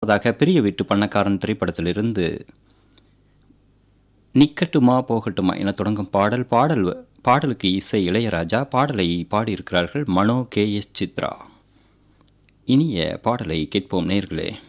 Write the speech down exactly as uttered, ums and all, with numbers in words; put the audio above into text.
முதலாவதாக பெரிய வீட்டு பண்ணக்காரன் திரைப்படத்திலிருந்து நிக்கட்டுமா போகட்டுமா என தொடங்கும் பாடல் பாடல் பாடலுக்கு இசை இளையராஜா, பாடலை பாடியிருக்கிறார்கள் மனோ, கே எஸ் சித்ரா. இனிய பாடலை கேட்போம் நேயர்களே.